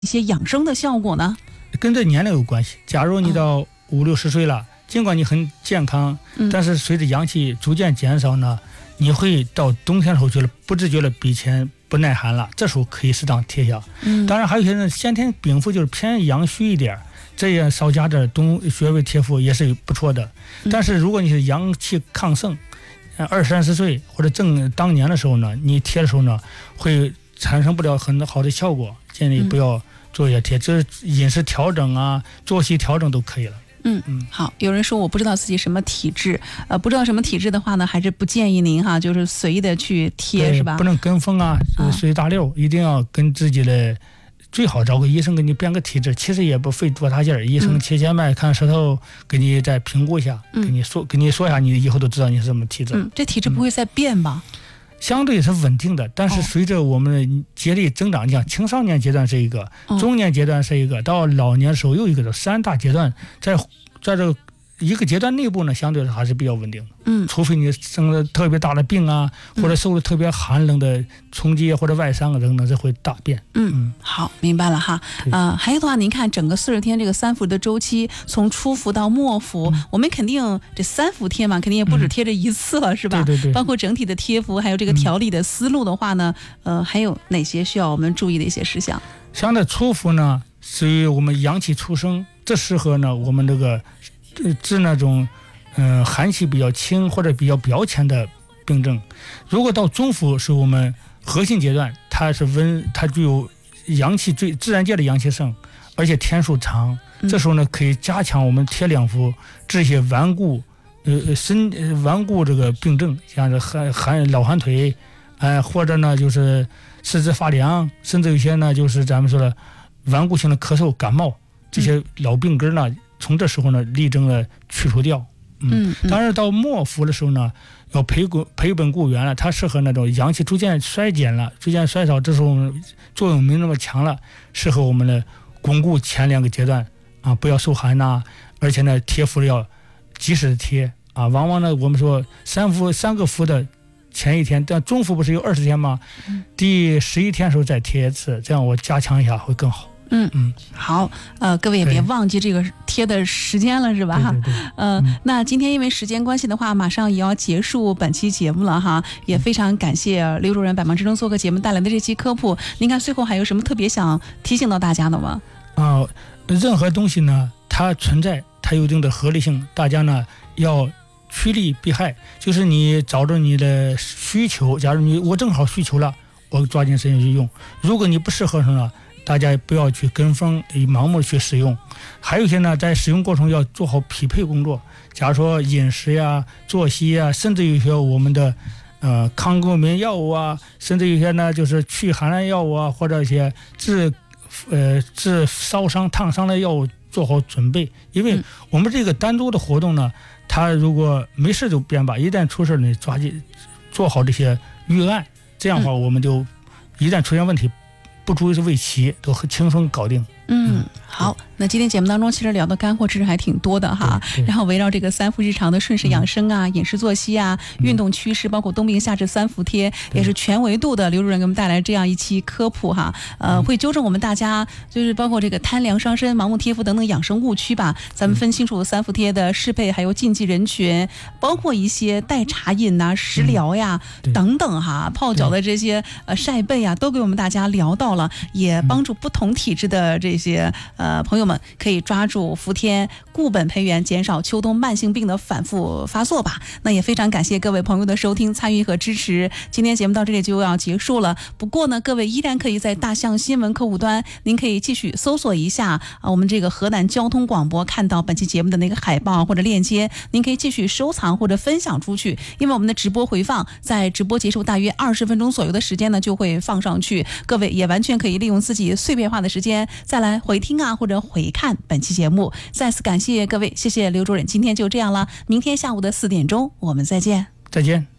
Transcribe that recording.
一些养生的效果呢？ 跟这年龄有关系。假如你到50-60岁了，尽管你很健康，但是随着阳气逐渐减少呢，你会到冬天的时候觉得不自觉的比以前不耐寒了，这时候可以适当贴下。当然还有一些人先天禀赋就是偏阳虚一点，这样少加点冬穴位贴敷也是不错的。但是如果你是阳气亢盛，20-30岁或者正当年的时候呢，你贴的时候呢会产生不了很好的效果，建议不要做一些贴，这饮食调整啊、作息调整都可以了。 好，有人说我不知道自己什么体质，不知道什么体质的话呢，还是不建议您哈，就是随意的去贴，是吧？ 不能跟风啊，随大溜，一定要跟自己的，最好找个医生给你编个体质，其实也不费多大劲儿，医生切切脉、看舌头，给你再评估一下，给你说一下，你以后都知道你是什么体质。 这体质不会再变吧？ 相对是稳定的，但是随着我们的节力增长，像青少年阶段是一个，中年阶段是一个，到老年的时候又一个，3大阶段，在这个一个阶段内部呢，相对还是比较稳定的。除非你生了特别大的病啊，或者受了特别寒冷的冲击或者外伤啊等等，这会大变。 好，明白了哈。还有的话，您看整个40天这个3伏的周期，从初伏到末伏，我们肯定这3伏贴嘛，肯定也不止贴这一次了，是吧？ 对。 包括整体的贴服，还有这个调理的思路的话呢，还有哪些需要我们注意的一些事项？ 像这初伏呢，属于我们阳气初生，这适合呢我们这个治那种寒气比较轻或者比较表浅的病症。如果到中伏是我们核心阶段，它具有阳气自然界的阳气盛，而且天数长，这时候呢可以加强我们贴2伏，治一些顽固这个病症，像是老寒腿，或者呢就是四肢发凉，甚至有些呢就是咱们说的顽固性的咳嗽、感冒，这些老病根呢，从这时候呢力争的去除掉。当然到末伏的时候呢，要培本固元了，它适合那种阳气逐渐衰减了、逐渐衰少，这时候作用没那么强了，适合我们的巩固前2个阶段啊，不要受寒呐，而且呢贴敷要及时的贴啊。往往呢我们说3个伏的前1天，但中伏不是有20天吗？第11天的时候再贴一次，这样我加强一下会更好。 好，各位也别忘记这个贴的时间了，是吧？ 对。 那今天因为时间关系的话，马上也要结束本期节目了哈，也非常感谢刘主任百忙之中做客节目带来的这期科普。您看最后还有什么特别想提醒到大家的吗？ 任何东西呢，它存在，它有一定的合理性，大家呢要趋利避害，就是你找着你的需求，假如我正好需求了，我抓紧时间去用；如果你不适合呢，大家不要去跟风盲目去使用。还有一些呢，在使用过程要做好匹配工作，假如说饮食呀、作息呀，甚至有些我们的抗过敏药物啊，甚至有些呢就是祛寒的药物啊，或者一些治烧伤烫伤的药物做好准备。因为我们这个单独的活动呢，它如果没事就变吧，一旦出事呢，抓紧做好这些预案，这样的话我们就一旦出现问题，不足为奇，都很轻松搞定。 好，那今天节目当中其实聊的干货知识还挺多的哈，然后围绕这个3伏日常的顺势养生啊、饮食作息啊、运动趋势，包括冬病夏治3伏贴，也是全维度的刘主任给我们带来这样一期科普哈，会纠正我们大家就是包括这个贪凉伤身、盲目贴敷等等养生误区吧，咱们分清楚3伏贴的适配还有禁忌人群，包括一些代茶饮呐、食疗呀等等哈，泡脚的这些晒背啊，都给我们大家聊到了，也帮助不同体质的这些朋友们可以抓住伏天固本培元，减少秋冬慢性病的反复发作吧。那也非常感谢各位朋友的收听、参与和支持。今天节目到这里就要结束了，不过呢，各位依然可以在大象新闻客户端，您可以继续搜索一下我们这个河南交通广播，看到本期节目的那个海报或者链接，您可以继续收藏或者分享出去。因为我们的直播回放在直播结束大约20分钟左右的时间呢，就会放上去，各位也完全可以利用自己碎片化的时间再来回听啊，或者回看本期节目。再次感谢各位，谢谢刘主任，今天就这样了，明天下午的4点钟我们再见。 再见。